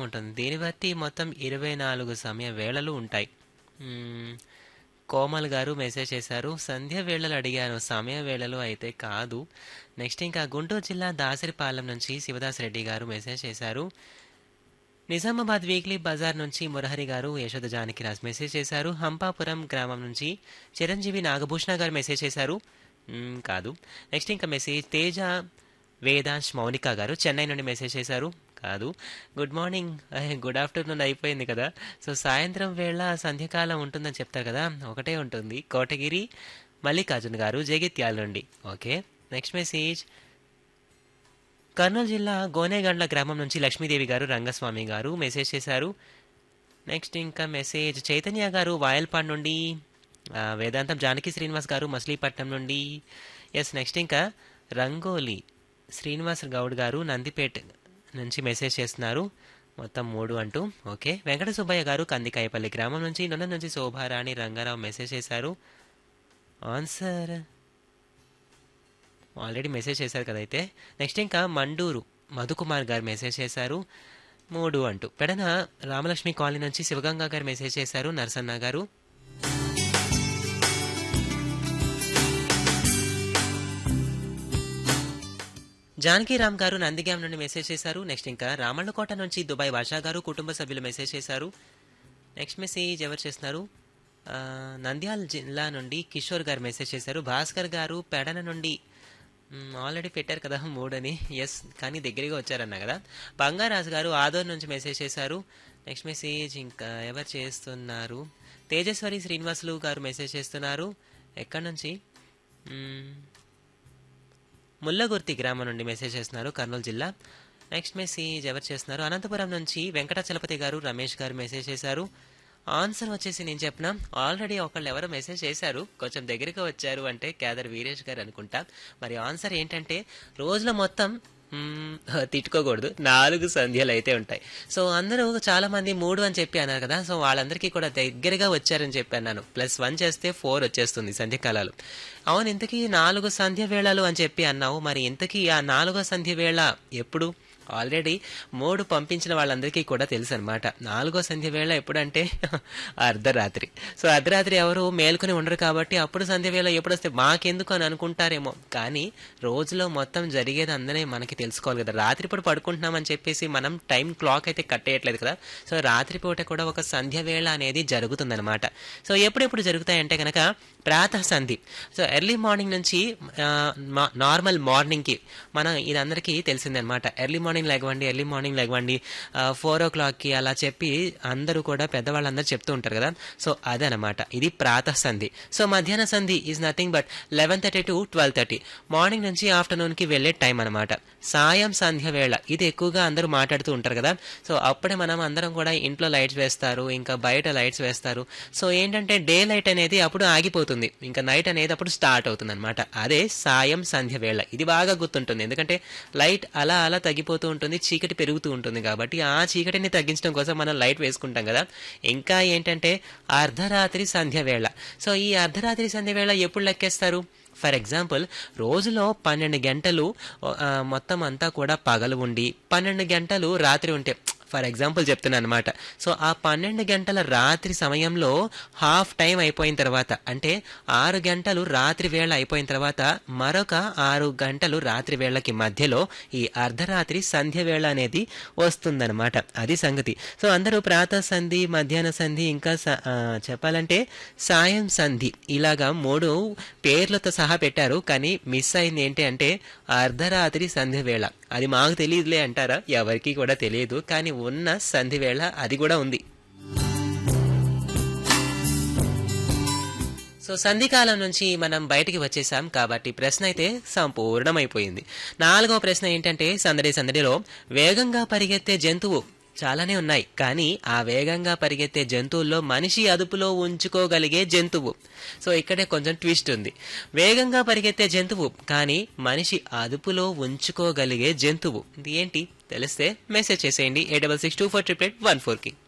ఉంటుంది. దీన్ని బట్టి మొత్తం 24 సమయ వేళలు ఉంటాయి. హ్మ్. కోమల్ గారు మెసేజ్ చేశారు. సంధ్య వేళలు అడిగాను. సమయ వేళలు అయితే కాదు. నెక్స్ట్ ఇంకా గుంటూరు జిల్లా దాసరిపాలెం నుంచి శివదాస్ రెడ్డి గారు మెసేజ్ చేశారు. నిజామాబాద్ వీక్లీ బజార్ నుంచి మురహరి గారు యశోద జానకిరాజ్ మెసేజ్ చేశారు. హంపాపురం గ్రామం నుంచి చిరంజీవి నాగభూషణ గారు మెసేజ్ చేశారు. కాదు. నెక్స్ట్ ఇంకా మెసేజ్ తేజ వేదాంశ్ మౌనిక గారు చెన్నై నుండి మెసేజ్ చేశారు. కాదు. గుడ్ మార్నింగ్, గుడ్ ఆఫ్టర్నూన్ అయిపోయింది కదా. సో సాయంత్రం వేళ సంధ్యకాలం ఉంటుందని చెప్తారు కదా, ఒకటే ఉంటుంది. కోటగిరి మల్లికార్జున్ గారు జగిత్యాల నుండి. ఓకే. నెక్స్ట్ మెసేజ్ కర్నూలు జిల్లా గోనేగండ్ల గ్రామం నుంచి లక్ష్మీదేవి గారు రంగస్వామి గారు మెసేజ్ చేశారు. నెక్స్ట్ ఇంకా మెసేజ్ చైతన్య గారు వాయల్పాడ్ నుండి, వేదాంతం జానకి శ్రీనివాస్ గారు మచిలీపట్నం నుండి. ఎస్. నెక్స్ట్ ఇంకా రంగోలి శ్రీనివాస్ గౌడ్ గారు నందిపేట్ నుంచి మెసేజ్ చేస్తున్నారు. మొత్తం 3 అంటూ. ఓకే. వెంకట సుబ్బయ్య గారు కందికాయపల్లి గ్రామం నుంచి, నొన్న నుంచి శోభారాణి రంగారావు మెసేజ్ చేశారు. ఆన్సర్ ఆల్రెడీ మెసేజ్ చేశారు కదైతే. నెక్స్ట్ ఇంకా మండూరు మధుకుమార్ గారు మెసేజ్ చేశారు. 3 అంటూ. పెడన రామలక్ష్మి కాలనీ నుంచి శివగంగా గారు మెసేజ్ చేశారు. నరసన్న గారు. జానకీరామ్ గారు నందిగాం నుండి మెసేజ్ చేశారు. నెక్స్ట్ ఇంకా రామళ్ళకోట నుంచి దుబాయ్ భాషా గారు కుటుంబ సభ్యులు మెసేజ్ చేశారు. నెక్స్ట్ మెసేజ్ ఎవరు చేస్తున్నారు? నంద్యాల జిల్లా నుండి కిషోర్ గారు మెసేజ్ చేశారు. భాస్కర్ గారు పెడన నుండి ఆల్రెడీ పెట్టారు కదా 3 అని. ఎస్, కానీ దగ్గరగా వచ్చారన్నా కదా. బంగారాజు గారు ఆదోర్ నుంచి మెసేజ్ చేశారు. నెక్స్ట్ మెసేజ్ ఇంకా ఎవరు చేస్తున్నారు? తేజస్వరి శ్రీనివాసులు గారు మెసేజ్ చేస్తున్నారు. ఎక్కడి నుంచి? ముల్లగుర్తి గ్రామం నుండి మెసేజ్ చేస్తున్నారు, కర్నూలు జిల్లా. నెక్స్ట్ మెసేజ్ ఎవరు చేస్తున్నారు? అనంతపురం నుంచి వెంకటాచలపతి గారు రమేష్ గారు మెసేజ్ చేశారు. ఆన్సర్ వచ్చేసి నేను చెప్పిన ఆల్రెడీ ఒకళ్ళు ఎవరో మెసేజ్ చేశారు, కొంచెం దగ్గరగా వచ్చారు అంటే కేదర్ వీరేష్ గారు అనుకుంటా. మరి ఆన్సర్ ఏంటంటే రోజులో మొత్తం తిట్టుకోకూడదు, 4 సంధ్యలు అయితే ఉంటాయి. సో అందరూ చాలా మంది 3 అని చెప్పి అన్నారు కదా. సో వాళ్ళందరికీ కూడా దగ్గరగా వచ్చారని చెప్పి అన్నాను. +1 చేస్తే 4 వచ్చేస్తుంది సంధ్యకాలాలు. అవును, ఇంతకీ 4 సంధ్య వేళలు అని చెప్పి అన్నావు. మరి ఇంతకీ ఆ 4వ సంధ్య వేళ ఎప్పుడు? ఆల్రెడీ 3 పంపించిన వాళ్ళందరికీ కూడా తెలుసు అనమాట. 4వ సంధ్య వేళ ఎప్పుడంటే అర్ధరాత్రి. సో అర్ధరాత్రి ఎవరు మేల్కొని ఉండరు కాబట్టి అప్పుడు సంధ్య వేళ ఎప్పుడు వస్తే మాకెందుకు అని అనుకుంటారేమో. కానీ రోజులో మొత్తం జరిగేది అందరే మనకి తెలుసుకోవాలి కదా. రాత్రిపూట పడుకుంటున్నామని చెప్పేసి మనం టైం క్లాక్ అయితే కట్టేయట్లేదు కదా. సో రాత్రిపూట కూడా ఒక సంధ్య వేళ అనేది జరుగుతుందనమాట. సో ఎప్పుడెప్పుడు జరుగుతాయంటే కనుక ప్రాతః సంధి. సో ఎర్లీ మార్నింగ్ నుంచి నార్మల్ మార్నింగ్కి మనం ఇదందరికీ తెలిసిందనమాట. ఎర్లీ మార్నింగ్ లెగవండి 4 o'clockకి అలా చెప్పి అందరూ కూడా పెద్దవాళ్ళందరూ చెప్తూ ఉంటారు కదా. సో అదనమాట, ఇది ప్రాతః సంధి. సో మధ్యాహ్న సంధి is nothing but 11:30 to 12:30, morning నుంచి ఆఫ్టర్నూన్కి వెళ్ళే టైం అనమాట. సాయం సంధ్య వేళ ఇది ఎక్కువగా అందరూ మాట్లాడుతూ ఉంటారు కదా. సో అప్పుడే మనం అందరం కూడా ఇంట్లో లైట్స్ వేస్తారు, ఇంకా బయట లైట్స్ వేస్తారు. సో ఏంటంటే డే లైట్ అనేది అప్పుడు ఆగిపోతుంది, ఇంకా నైట్ అనేది అప్పుడు స్టార్ట్ అవుతుంది అనమాట. అదే సాయం సంధ్య వేళ. ఇది బాగా గుర్తుంటుంది, ఎందుకంటే లైట్ అలా అలా తగ్గిపోతూ ఉంటుంది, చీకటి పెరుగుతూ ఉంటుంది. కాబట్టి ఆ చీకటిని తగ్గించడం కోసం మనం లైట్ వేసుకుంటాం కదా. ఇంకా ఏంటంటే అర్ధరాత్రి సంధ్య వేళ. సో ఈ అర్ధరాత్రి సంధ్య వేళ ఎప్పుడు లెక్కేస్తారు? ఫర్ ఎగ్జాంపుల్, రోజులో 12 గంటలు మొత్తం అంతా కూడా పగలు ఉండి 12 గంటలు రాత్రి ఉంటే, ఫర్ ఎగ్జాంపుల్ చెప్తున్నాను అనమాట. సో ఆ 12 గంటల రాత్రి సమయంలో హాఫ్ టైం అయిపోయిన తర్వాత, అంటే 6 గంటలు రాత్రి వేళ అయిపోయిన తర్వాత మరొక 6 గంటలు రాత్రి వేళకి మధ్యలో ఈ అర్ధరాత్రి సంధ్య వేళ అనేది వస్తుందన్నమాట. అది సంగతి. సో అందరూ ప్రాతః సంధి, మధ్యాహ్న సంధి, ఇంకా చెప్పాలంటే సాయం సంధి, ఇలాగా 3 పేర్లతో సహా పెట్టారు. కానీ మిస్ అయింది ఏంటి అంటే అర్ధరాత్రి సంధ్య వేళ. అది మాకు తెలియదులే అంటారా? ఎవరికి కూడా తెలియదు, కానీ ఉన్న సంధి వేళ అది కూడా ఉంది. సో సంధికాలం నుంచి మనం బయటికి వచ్చేసాం కాబట్టి ప్రశ్న అయితే సంపూర్ణమైపోయింది. 4వ ప్రశ్న ఏంటంటే సందడిలో వేగంగా పరిగెత్తే జంతువు చాలానే ఉన్నాయి, కానీ ఆ వేగంగా పరిగెత్తే జంతువుల్లో మనిషి అదుపులో ఉంచుకోగలిగే జంతువు. సో ఇక్కడే కొంచెం ట్విస్ట్ ఉంది. వేగంగా పరిగెత్తే జంతువు కానీ మనిషి అదుపులో ఉంచుకోగలిగే జంతువు ఇది ఏంటి? తెలిస్తే మెసేజ్ చేసేయండి 8662488814కి.